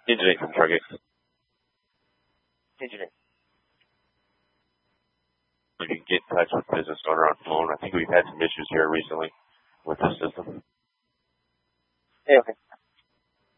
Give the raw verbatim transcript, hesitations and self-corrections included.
Engine eight from Target. Engine eight. If you can get in touch with the business owner on phone, I think we've had some issues here recently with the system. Hey, okay.